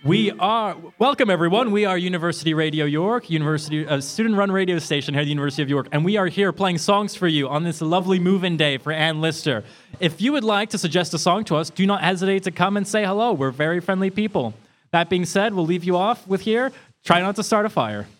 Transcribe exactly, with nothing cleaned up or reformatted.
We are, welcome everyone, we are University Radio York, University uh, student-run radio station here at the University of York, and we are here playing songs for you on this lovely move-in day for Ann Lister. If you would like to suggest a song to us, do not hesitate to come and say hello. We're very friendly people. That being said, we'll leave you off with here, Try Not to Start a Fire.